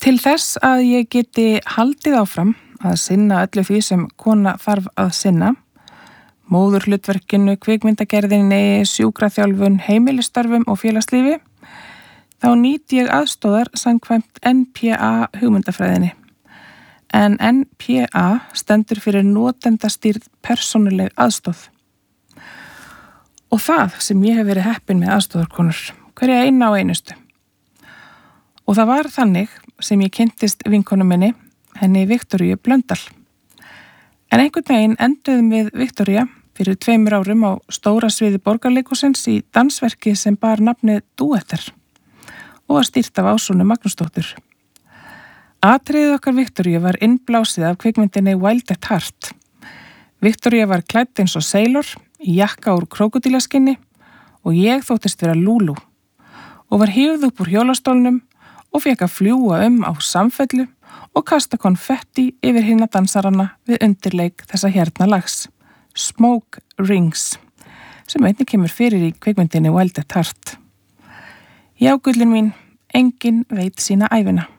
Til þess að ég geti haldið áfram að sinna öllu því sem kona þarf að sinna, móðurhlutverkinu, kvikmyndagerðinni, sjúkraþjálfun, heimilistörfum og félagslífi, þá nýt ég aðstóðar samkvæmt NPA hugmyndafræðinni. En NPA stendur fyrir notendastýrð persónuleg aðstóð. Og það sem ég hef verið heppin með aðstóðarkonur, hverja eina á einustu. Og það var þannig sem ég kynntist vinkonu minni, henni Viktoríu Blöndal. En einhvern veginn enduðum við Viktoría fyrir 2 árum á stóra sviði Borgarleikhússins í dansverki sem bar nafnið Dúettar og var stýrt af Ásrúnu Magnúsdóttur. Atriðið okkar Viktoríu var innblásið af kvikmyndinni Wild at Heart. Viktoría var klædd eins og Sailor, í jakka úr krókódílaskinni og ég þóttist vera Lulu og var hífð upp úr hjólastólnum og fékk að fljúga á samfellu og kasta konfetti yfir hina dansarana við undirleik þessa hérna lags, Smoke Rings, sem einnig kemur fyrir í kvikmyndinni Wild at Heart. Já, gullin mín, enginn veit sína ævina.